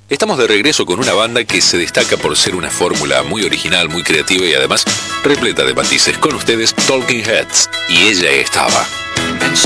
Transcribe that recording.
Estamos de regreso con una banda que se destaca por ser una fórmula muy original, muy creativa y además repleta de matices. Con ustedes, Talking Heads. Y ella estaba.